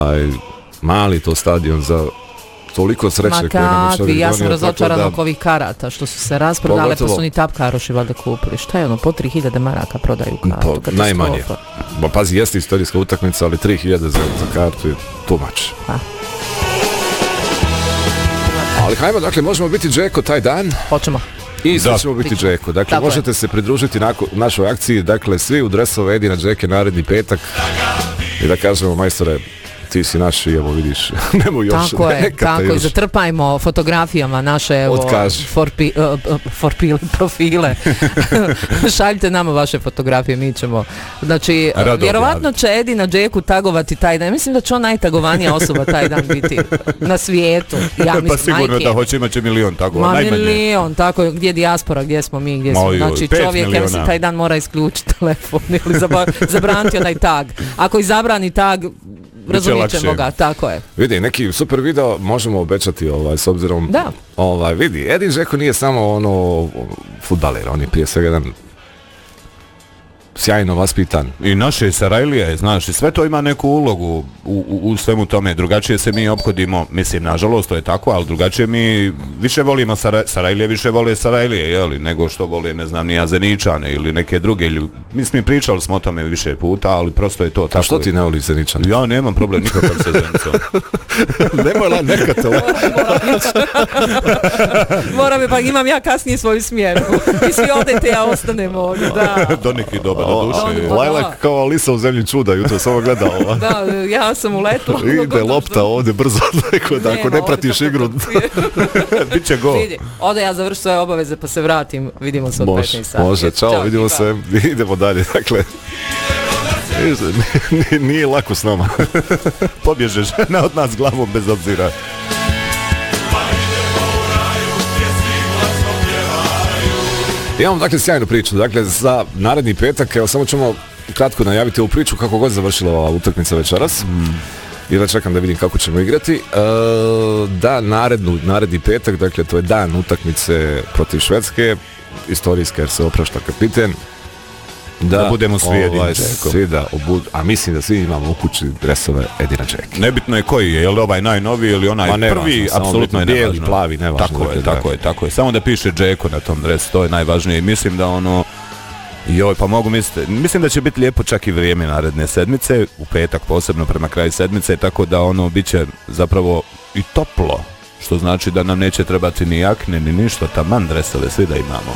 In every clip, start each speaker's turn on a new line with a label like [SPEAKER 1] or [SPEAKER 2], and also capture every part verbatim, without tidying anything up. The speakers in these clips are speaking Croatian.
[SPEAKER 1] aj, mali to stadion za toliko sreće koje nam je čovjek donio.
[SPEAKER 2] Ja sam razočarana
[SPEAKER 1] da...
[SPEAKER 2] oko ovih karata što su se rasprodale, pogotovo... pa su ni tapkaroši valjda kupili. Šta je ono, po tri hiljade maraka prodaju kartu?
[SPEAKER 1] Po, najmanje. Ba, pazi, jeste istorijska utakmica, ali tri hiljade za, za kartu je too much.
[SPEAKER 2] Ha.
[SPEAKER 1] Ali hajmo, dakle, možemo biti Džeko taj dan.
[SPEAKER 2] Hoćemo.
[SPEAKER 1] I sve ćemo biti Džeko. Dakle, tako možete je. se pridružiti nako, našoj akciji, dakle, svi u dresove Edina Džeke naredni petak. I da kažemo, majstore, ti si naš i evo vidiš, nemoj još.
[SPEAKER 2] Tako je, tako je, zatrpajmo fotografijama naše evo, forpi, uh, forpile, profile. Šaljite nama vaše fotografije, mi ćemo. Znači, Rado, vjerovatno će Edina Džeku tagovati taj dan. Mislim da će on najtagovanija osoba taj dan biti na svijetu. Ja mislim,
[SPEAKER 3] pa sigurno majke. Da hoće imat će milion tagova,
[SPEAKER 2] Ma,
[SPEAKER 3] najmanje.
[SPEAKER 2] milion, tako je, gdje je dijaspora, gdje smo mi, gdje smo. Moj, znači, čovjek, ja mislim, taj dan mora isključiti telefon ili zabraniti onaj tag. Ako i zabrani tag, razumit ćemo ga, tako je.
[SPEAKER 1] Vidi, neki super video možemo obećati, ovaj, s obzirom...
[SPEAKER 2] Da.
[SPEAKER 1] Ovaj, vidi, Edin Džeko nije samo ono fudbaler, on je prije svega jedan sjajno vaspitan.
[SPEAKER 3] I naše Sarajlije, znaš, i sve to ima neku ulogu u, u, u svemu tome. Drugačije se mi ophodimo, mislim, nažalost, to je tako, ali drugačije mi više volimo Sara, Sarajlije, više vole Sarajlije, jeli, nego što vole, ne znam, ni Azeničane ili neke druge. Ili, mislim, pričali smo o tome više puta, ali prosto je to tako.
[SPEAKER 1] A što ti ne voliš Zeničane?
[SPEAKER 3] Ja nemam problem nikakav sa Zenicom.
[SPEAKER 1] Nemoj la nekate.
[SPEAKER 2] Moram je, pa imam ja kasnije svoju smjeru. I svi odete, ja ostanem ovdje, da.
[SPEAKER 3] Do neki dobar.
[SPEAKER 1] Lajla kao Alisa u zemlji čuda, jutro sam ovo gledao.
[SPEAKER 2] Da, ja sam uletila.
[SPEAKER 1] Ide lopta ovdje brzo, tako da ako ne pratiš igru,
[SPEAKER 3] bit će go.
[SPEAKER 2] Ode ja završu svoje obaveze pa se vratim, vidimo se od petnaest sati.
[SPEAKER 1] Može, čao, vidimo se, idemo dalje, dakle. Nije lako s nama.
[SPEAKER 3] Pobježeš na od nas glavom bez obzira.
[SPEAKER 1] Imamo dakle sjajnu priču, dakle za naredni petak, evo samo ćemo kratko najaviti ovu priču kako god završila ova utakmica večeras. Mm. I da čekam da vidim kako ćemo igrati. E, da, narednu, naredni petak, dakle to je dan utakmice protiv Švedske, istorijska jer se oprašta kapiten.
[SPEAKER 3] Da, da budemo svi Edina
[SPEAKER 1] ovaj,
[SPEAKER 3] Džeko.
[SPEAKER 1] Svi da, obud, a mislim da svi imamo u kući dresove Edina Džeke.
[SPEAKER 3] Nebitno je koji je, je li ovaj najnoviji ili onaj
[SPEAKER 1] Ma,
[SPEAKER 3] prvi, apsolutno je
[SPEAKER 1] bijeli,
[SPEAKER 3] nevažno.
[SPEAKER 1] Plavi, nevažno.
[SPEAKER 3] Tako je, tako da. je, tako je. Samo da piše Džeko na tom dresu, to je najvažnije. I mislim da ono, joj, pa mogu misliti, mislim da će biti lijepo čak i vrijeme naredne sedmice, u petak posebno prema kraju sedmice, tako da ono bit će zapravo i toplo, što znači da nam neće trebati ni jakne, ni ništa, taman dresove, svi da imamo.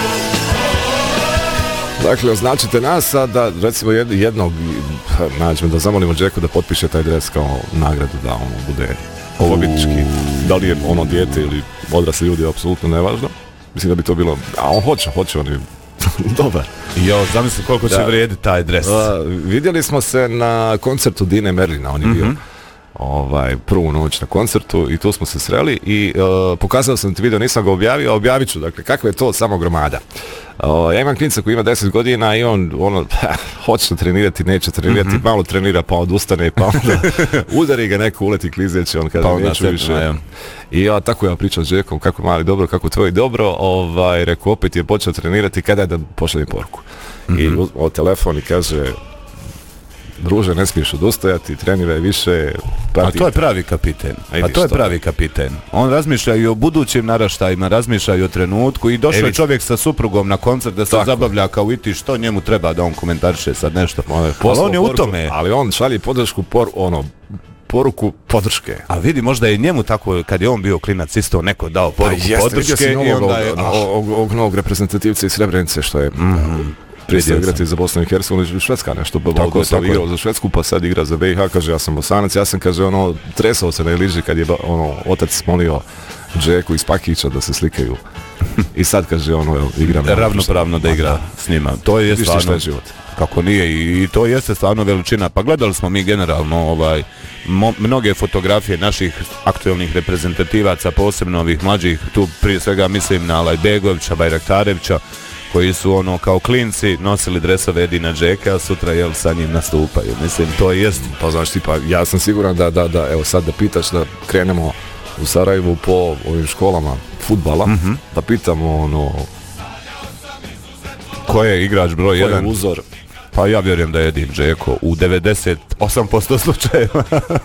[SPEAKER 1] Dakle, označite nas, a da recimo jednog nađemo da zamolimo Džeku da potpiše taj dres kao nagradu, da ono bude pobjednički. Da li je ono dijete ili odrasli ljudi, apsolutno nevažno. Mislim da bi to bilo, a on hoće, hoće, on je dobar.
[SPEAKER 3] Jo, zamisli koliko će vrijediti taj dres.
[SPEAKER 1] A, vidjeli smo se na koncertu Dine Merlina, on je mm-hmm. bio ovaj, prvu noć na koncertu i tu smo se sreli i uh, pokazao sam ti video, nisam ga objavio, a objavit ću, dakle, kakva je to samo gromada. Uh, ja imam klinca koji ima deset godina i on, ono, hoće trenirati, neće trenirati, mm-hmm. malo trenira pa odustane, pa onda udari ga neko, uleti klizeći, on kaže, pa neću se, više. Ja. I ja tako ja pričam s Džekom, kako mali dobro, kako tvoj dobro, ovaj, rekao, opet je počeo trenirati, kada je da pošaljem poruku. Mm-hmm. I o telefon i kaže, druže, ne smiješ odustajati, treniraj više.
[SPEAKER 3] A to je pravi kapiten. A, A to je pravi kapiten. On razmišlja i o budućim naraštajima, razmišlja i o trenutku i došao je čovjek sa suprugom na koncert da se tako zabavlja kao iti što njemu treba da on komentariše sad nešto. Ali on je u tome.
[SPEAKER 1] Ali on šalje podršku, por, ono, poruku podrške.
[SPEAKER 3] A vidi, možda je njemu tako, kad je on bio klinac, isto neko dao poruku pa jeste, podrške. I onda je...
[SPEAKER 1] Ovog novog reprezentativca iz Srebrenice što je... Mm-hmm. Prije se igrati za Bosnu i Hercegovinu, Švedska nešto, tako sam igrao za Švedsku, pa sad igra za B i H, kaže ja sam Bosanac, ja sam, kaže, ono, tresao se na Iliži kad je, ono, otac molio Džeku iz Pakića da se slikaju. I sad, kaže, ono, igram.
[SPEAKER 3] Ravnopravno da igra s njima. To je stvarno,
[SPEAKER 1] život.
[SPEAKER 3] Kako nije, i to jeste stvarno veličina. Pa gledali smo mi generalno, ovaj, mo, mnoge fotografije naših aktualnih reprezentativaca, posebno ovih mlađih, tu prije svega mislim na Alajbegovića, Bajraktarevića, koji su ono kao klinci nosili dresove Edina Džeka, a sutra jel sa njim nastupaju. Mislim, to jest.
[SPEAKER 1] Pa znaš ti, pa ja sam siguran da, da, da, evo sad da pitaš da krenemo u Sarajevu po ovim školama fudbala, mm-hmm. da pitamo ono...
[SPEAKER 3] Ko je igrač broj jedan?
[SPEAKER 1] Ko je uzor?
[SPEAKER 3] Pa ja vjerujem da je Edin Džeko u devedeset osam posto slučajeva.